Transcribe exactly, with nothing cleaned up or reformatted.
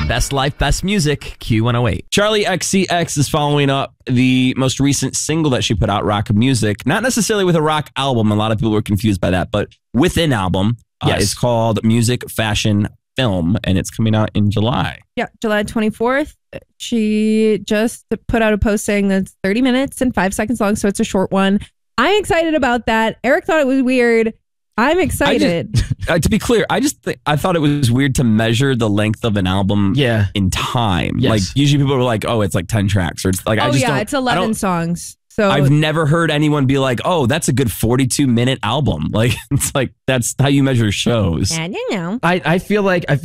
Best Life, Best Music, Q one oh eight. Charlie X C X is following up the most recent single that she put out, Rock Music. Not necessarily with a rock album. A lot of people were confused by that, but with an album. Uh, Yes. It's called Music, Fashion, Film, and it's coming out in July. Yeah, July twenty-fourth. She just put out a post saying that it's thirty minutes and five seconds long, so it's a short one. I'm excited about that. Eric thought it was weird. I'm excited. I just, uh, to be clear, I just th- I thought it was weird to measure the length of an album Yeah. in time. Yes. Like usually people are like, oh, it's like ten tracks, or it's like I Oh just yeah, don't, it's I eleven don't- songs. So I've never heard anyone be like, oh, that's a good forty-two minute album. Like it's like that's how you measure shows. and you know. I, I feel like I